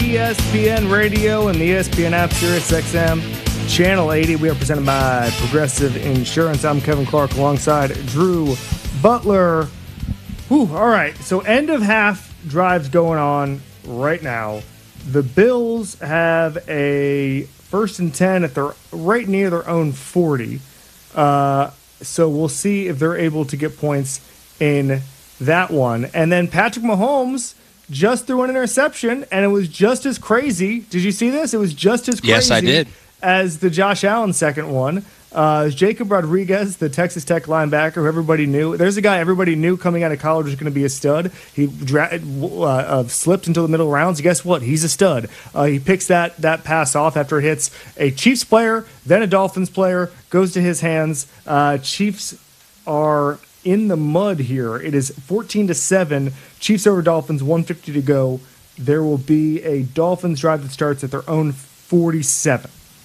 ESPN Radio and the ESPN app, Sirius XM, Channel 80. We are presented by Progressive Insurance. I'm Kevin Clark alongside Drew Butler. All right, so end of half drives going on right now. The Bills have a 1st and 10 at their right near their own 40. So we'll see if they're able to get points in that one. And then Patrick Mahomes just threw an interception, and it was just as crazy. Did you see this? It was just as crazy. Yes, I did. As the Josh Allen second one. Jacob Rodriguez, the Texas Tech linebacker, who everybody knew. There's a guy everybody knew coming out of college was going to be a stud. He slipped into the middle rounds. Guess what? He's a stud. He picks that pass off after it hits a Chiefs player, then a Dolphins player, goes to his hands. Chiefs are in the mud here. It is 14-7. Chiefs over Dolphins, 1:50 to go. There will be a Dolphins drive that starts at their own 47.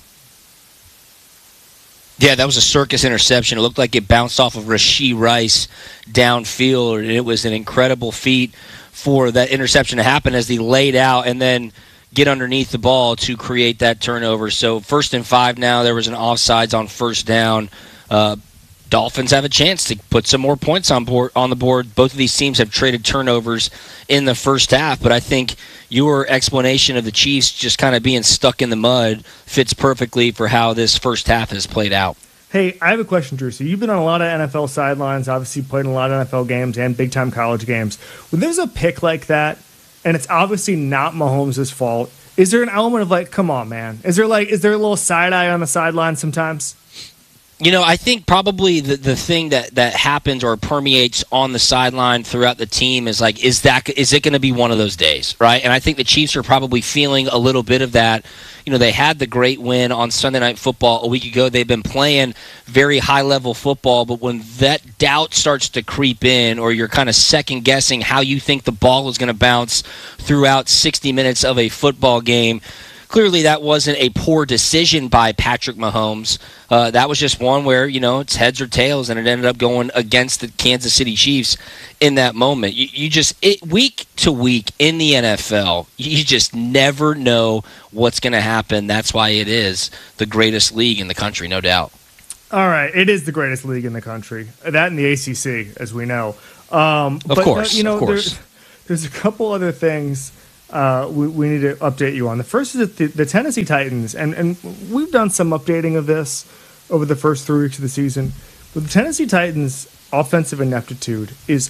Yeah, that was a circus interception. It looked like it bounced off of Rashee Rice downfield, and it was an incredible feat for that interception to happen as he laid out and then get underneath the ball to create that turnover. So 1st and 5 now. There was an offsides on 1st down. Dolphins have a chance to put some more points on the board. Both of these teams have traded turnovers in the first half, but I think your explanation of the Chiefs just kind of being stuck in the mud fits perfectly for how this first half has played out. Hey, I have a question, Drew. So you've been on a lot of NFL sidelines, obviously played in a lot of NFL games and big-time college games. When there's a pick like that, and it's obviously not Mahomes' fault, is there an element of like, come on, man? Is there a little side-eye on the sideline sometimes? You know, I think probably the thing that happens or permeates on the sideline throughout the team is like, is it going to be one of those days, right? And I think the Chiefs are probably feeling a little bit of that. You know, they had the great win on Sunday Night Football a week ago. They've been playing very high-level football, but when that doubt starts to creep in or you're kind of second-guessing how you think the ball is going to bounce throughout 60 minutes of a football game, clearly that wasn't a poor decision by Patrick Mahomes. That was just one where, you know, it's heads or tails, and it ended up going against the Kansas City Chiefs in that moment. Week to week in the NFL, you just never know what's going to happen. That's why it is the greatest league in the country, no doubt. All right, it is the greatest league in the country. That and the ACC, as we know. Of course. There's a couple other things we need to update you on. The first is the Tennessee Titans, and we've done some updating of this over the first 3 weeks of the season, but the Tennessee Titans' offensive ineptitude is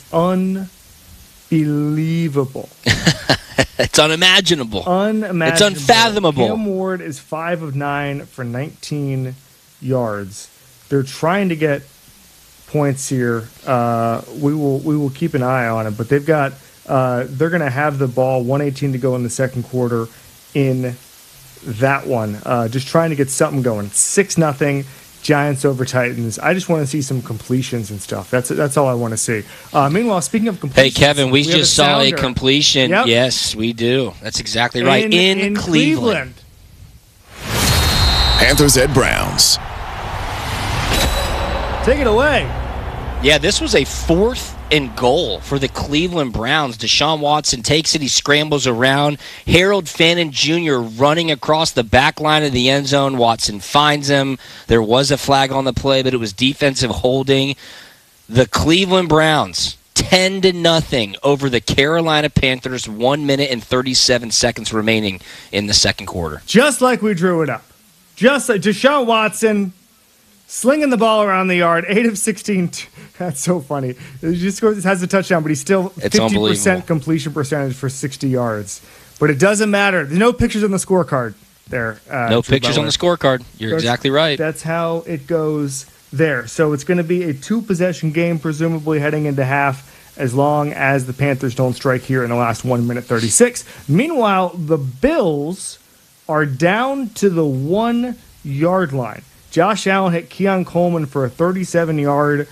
unbelievable. It's unimaginable. It's unfathomable. Cam Ward is 5 of 9 for 19 yards. They're trying to get points here. We will keep an eye on it, but they've got. They're going to have the ball, 1:18 to go in the second quarter in that one. Just trying to get something going. 6-0, Giants over Titans. I just want to see some completions and stuff. That's all I want to see. Meanwhile, speaking of completions. Hey, Kevin, we just saw a completion. Yep. Yes, we do. That's exactly right. In Cleveland. Panthers at Browns. Take it away. Yeah, this was a 4th and goal for the Cleveland Browns. Deshaun Watson takes it. He scrambles around. Harold Fannin Jr. running across the back line of the end zone. Watson finds him. There was a flag on the play, but it was defensive holding. The Cleveland Browns, 10-0 over the Carolina Panthers. 1 minute and 37 seconds remaining in the second quarter. Just like we drew it up. Just like Deshaun Watson slinging the ball around the yard, 8 of 16. That's so funny. He just has a touchdown, but he's still 50% completion percentage for 60 yards. But it doesn't matter. There's no pictures on the scorecard there. No pictures on the scorecard. You're exactly right. That's how it goes there. So it's going to be a 2-possession game, presumably heading into half, as long as the Panthers don't strike here in the last 1 minute 36. Meanwhile, the Bills are down to the 1-yard line. Josh Allen hit Keon Coleman for a 37-yard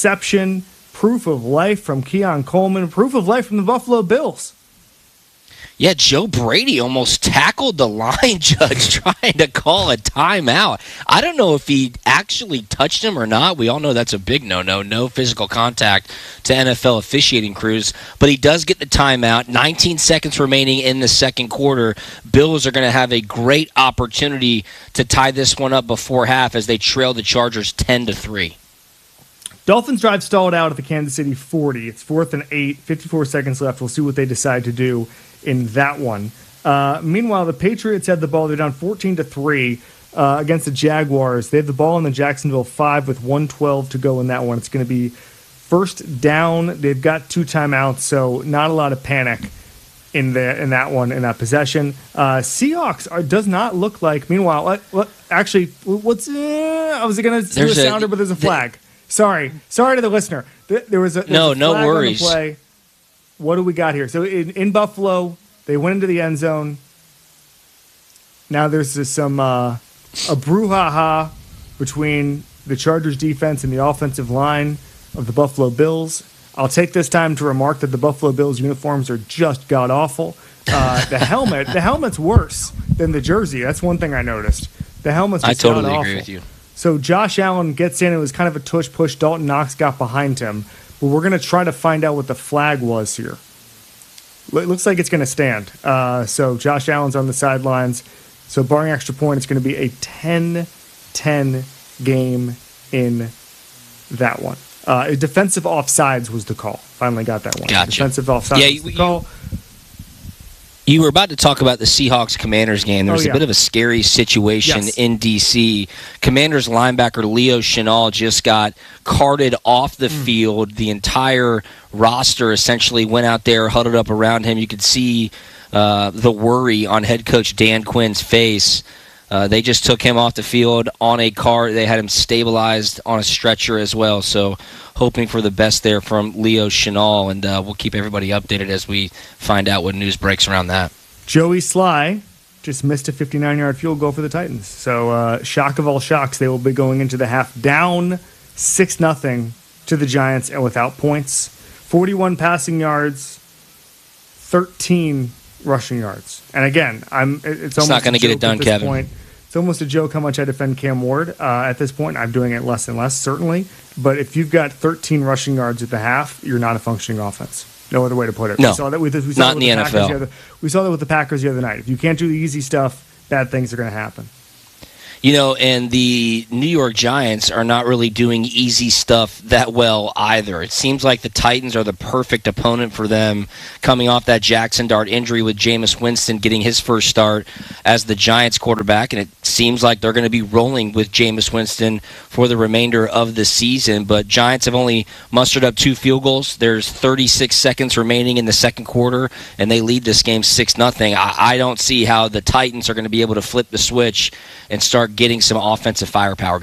reception. Proof of life from Keon Coleman. Proof of life from the Buffalo Bills. Yeah, Joe Brady almost tackled the line judge trying to call a timeout. I don't know if he actually touched him or not. We all know that's a big no-no, no physical contact to NFL officiating crews. But he does get the timeout. 19 seconds remaining in the second quarter. Bills are going to have a great opportunity to tie this one up before half as they trail the Chargers 10-3. Dolphins drive stalled out at the Kansas City 40. It's 4th and 8, 54 seconds left. We'll see what they decide to do in that one. Meanwhile, the Patriots had the ball. They're down 14-3 against the Jaguars. They have the ball in the Jacksonville 5 with 1:12 to go in that one. It's going to be first down. They've got 2 timeouts, so not a lot of panic in that one, in that possession. Seahawks does not look like. Meanwhile, I was going to do a sounder, but there's a flag. Sorry to the listener. There was a flag worries. On the play. What do we got here? So in Buffalo, they went into the end zone. Now there's some a brouhaha between the Chargers defense and the offensive line of the Buffalo Bills. I'll take this time to remark that the Buffalo Bills uniforms are just god awful. The helmet's worse than the jersey. That's one thing I noticed. The helmet's just god awful. I totally agree with you. So Josh Allen gets in. It was kind of a tush-push. Dalton Knox got behind him. But we're going to try to find out what the flag was here. It looks like it's going to stand. So Josh Allen's on the sidelines. So barring extra point, it's going to be a 10-10 game in that one. Defensive offsides was the call. Finally got that one. Gotcha. Defensive offsides was the call. You were about to talk about the Seahawks-Commanders game. There was a bit of a scary situation in D.C. Commanders linebacker Leo Chenal just got carted off the field. The entire roster essentially went out there, huddled up around him. You could see the worry on head coach Dan Quinn's face. They just took him off the field on a cart. They had him stabilized on a stretcher as well. So hoping for the best there from Leo Chenal, and we'll keep everybody updated as we find out what news breaks around that. Joey Sly just missed a 59-yard field goal for the Titans. So shock of all shocks, they will be going into the half down 6-0 to the Giants and without points. 41 passing yards, 13 rushing yards. And again, it's almost not going to get it done, Kevin. Point. It's almost a joke how much I defend Cam Ward. At this point, I'm doing it less and less, certainly. But if you've got 13 rushing yards at the half, you're not a functioning offense. No other way to put it. No, we saw that with not in the NFL. We saw that with the Packers the other night. If you can't do the easy stuff, bad things are going to happen. You know, and the New York Giants are not really doing easy stuff that well either. It seems like the Titans are the perfect opponent for them, coming off that Jackson Dart injury with Jameis Winston getting his first start as the Giants quarterback, and it seems like they're going to be rolling with Jameis Winston for the remainder of the season. But Giants have only mustered up 2 field goals. There's 36 seconds remaining in the second quarter, and they lead this game 6-0. I don't see how the Titans are going to be able to flip the switch and start getting some offensive firepower